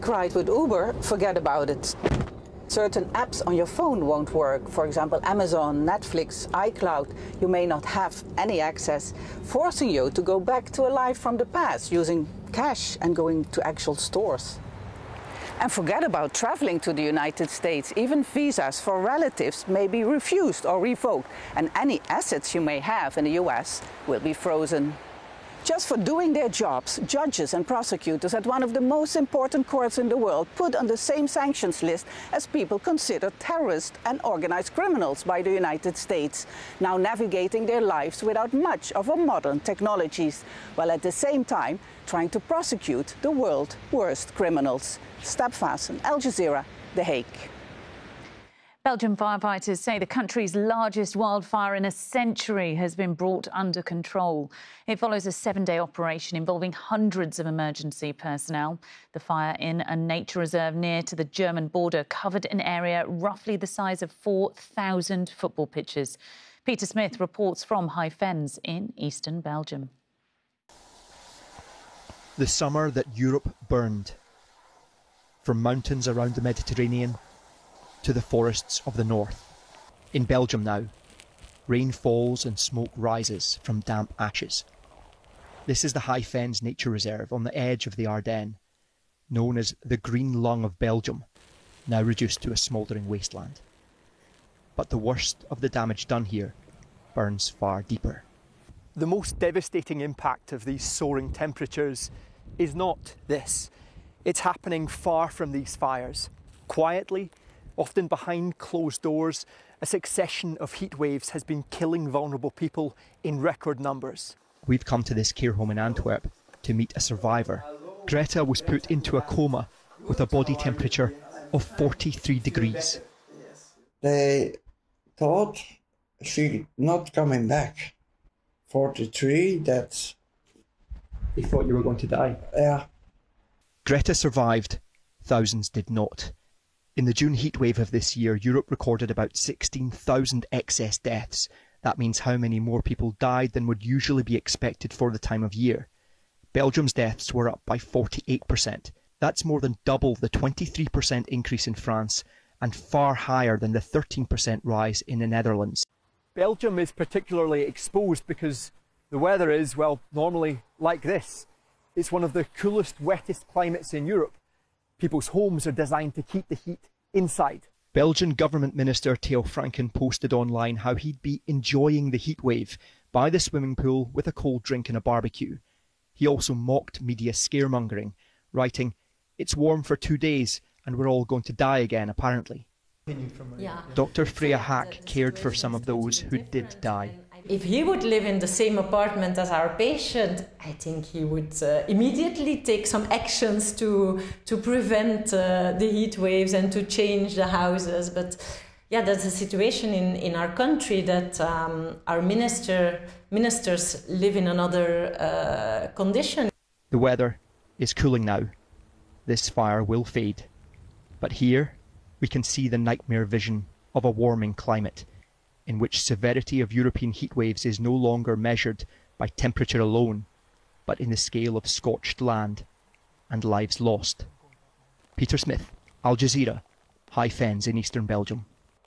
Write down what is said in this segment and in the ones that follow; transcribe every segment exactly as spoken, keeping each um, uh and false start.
bike ride with Uber, forget about it. Certain apps on your phone won't work. For example, Amazon, Netflix, iCloud. You may not have any access, forcing you to go back to a life from the past using cash and going to actual stores. And forget about traveling to the United States. Even visas for relatives may be refused or revoked, and any assets you may have in the U S will be frozen. Just for doing their jobs, judges and prosecutors at one of the most important courts in the world put on the same sanctions list as people considered terrorists and organized criminals by the United States, now navigating their lives without much of our modern technologies, while at the same time trying to prosecute the world's worst criminals. Step Fasten, Al Jazeera, The Hague. Belgian firefighters say the country's largest wildfire in a century has been brought under control. It follows a seven-day operation involving hundreds of emergency personnel. The fire in a nature reserve near to the German border covered an area roughly the size of four thousand football pitches. Peter Smith reports from High Fens in eastern Belgium. The summer that Europe burned. From mountains around the Mediterranean to the forests of the north. In Belgium now, rain falls and smoke rises from damp ashes. This is the High Fens Nature Reserve on the edge of the Ardennes, known as the Green Lung of Belgium, now reduced to a smouldering wasteland. But the worst of the damage done here burns far deeper. The most devastating impact of these soaring temperatures is not this. It's happening far from these fires, quietly, often behind closed doors. A succession of heat waves has been killing vulnerable people in record numbers. We've come to this care home in Antwerp to meet a survivor. Greta was put into a coma with a body temperature of forty-three degrees. They thought she not coming back. forty-three, that's... They thought you were going to die? Yeah. Greta survived, thousands did not. In the June heatwave of this year, Europe recorded about sixteen thousand excess deaths. That means how many more people died than would usually be expected for the time of year. Belgium's deaths were up by forty-eight percent. That's more than double the twenty-three percent increase in France and far higher than the thirteen percent rise in the Netherlands. Belgium is particularly exposed because the weather is, well, normally like this. It's one of the coolest, wettest climates in Europe. People's homes are designed to keep the heat inside. Belgian government minister Theo Franken posted online how he'd be enjoying the heat wave by the swimming pool with a cold drink and a barbecue. He also mocked media scaremongering, writing, "It's warm for two days and we're all going to die again, apparently." Yeah. Doctor Freya Hack cared for some of those who did die. If he would live in the same apartment as our patient, I think he would uh, immediately take some actions to to prevent uh, the heat waves and to change the houses. But yeah, that's a situation in, in our country that um, our minister ministers live in another uh, condition. The weather is cooling now. This fire will fade. But here we can see the nightmare vision of a warming climate, in which severity of European heatwaves is no longer measured by temperature alone, but in the scale of scorched land and lives lost. Peter Smith, Al Jazeera, High Fens in eastern Belgium.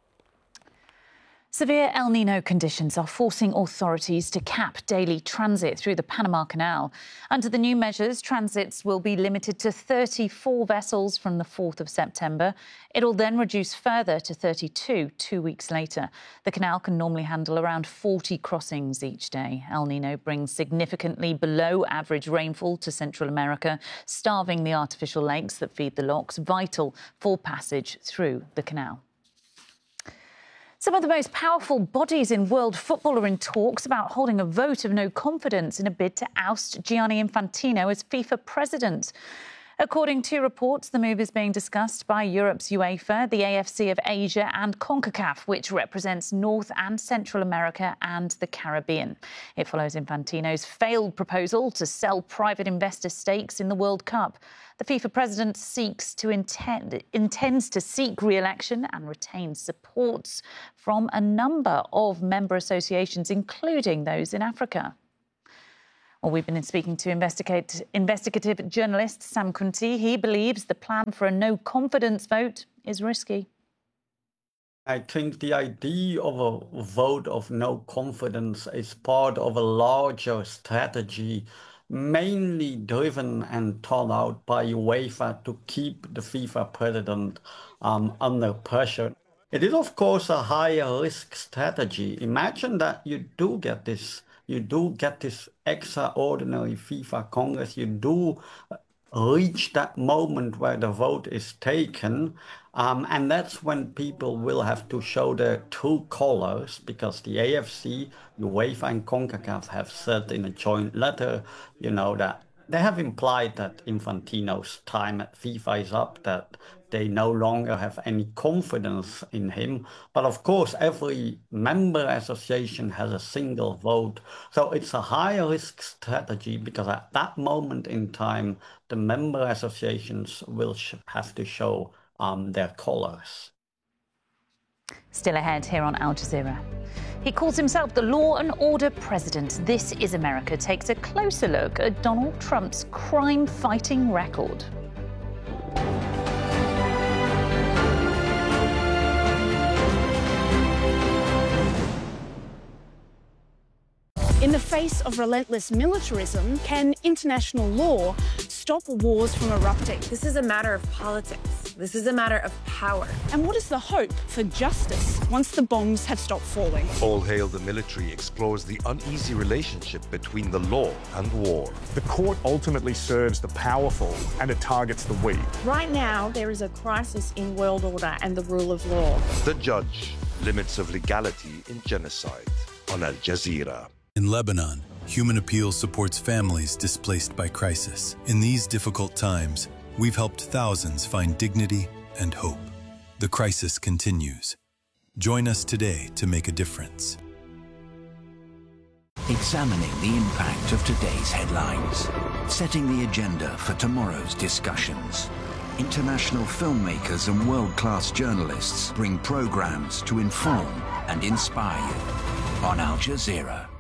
Severe El Nino conditions are forcing authorities to cap daily transit through the Panama Canal. Under the new measures, transits will be limited to thirty-four vessels from the fourth of September. It'll then reduce further to thirty-two two weeks later. The canal can normally handle around forty crossings each day. El Nino brings significantly below average rainfall to Central America, starving the artificial lakes that feed the locks, vital for passage through the canal. Some of the most powerful bodies in world football are in talks about holding a vote of no confidence in a bid to oust Gianni Infantino as FIFA president. According to reports, the move is being discussed by Europe's UEFA, the A F C of Asia and CONCACAF, which represents North and Central America and the Caribbean. It follows Infantino's failed proposal to sell private investor stakes in the World Cup. The FIFA president seeks to intend, intends to seek re-election and retain supports from a number of member associations, including those in Africa. Well, we've been speaking to investigate, investigative journalist Sam Kunti. He believes the plan for a no-confidence vote is risky. I think the idea of a vote of no confidence is part of a larger strategy, mainly driven and thought out by UEFA to keep the FIFA president um, under pressure. It is, of course, a higher risk strategy. Imagine that you do get this, you do get this extraordinary FIFA Congress, you do reach that moment where the vote is taken, um, and that's when people will have to show their true colors, because the A F C, UEFA and CONCACAF have said in a joint letter, you know, that they have implied that Infantino's time at FIFA is up, that they no longer have any confidence in him. But of course, every member association has a single vote. So it's a high risk strategy, because at that moment in time, the member associations will sh- have to show um, their colors. Still ahead here on Al Jazeera. He calls himself the law and order president. This is America takes a closer look at Donald Trump's crime-fighting record. In the face of relentless militarism, can international law stop wars from erupting? This is a matter of politics. This is a matter of power. And what is the hope for justice once the bombs have stopped falling? All Hail the Military explores the uneasy relationship between the law and war. The court ultimately serves the powerful and it targets the weak. Right now, there is a crisis in world order and the rule of law. The Judge, Limits of Legality in Genocide on Al Jazeera. In Lebanon, Human Appeal supports families displaced by crisis. In these difficult times, we've helped thousands find dignity and hope. The crisis continues. Join us today to make a difference. Examining the impact of today's headlines, setting the agenda for tomorrow's discussions. International filmmakers and world-class journalists bring programs to inform and inspire you on Al Jazeera.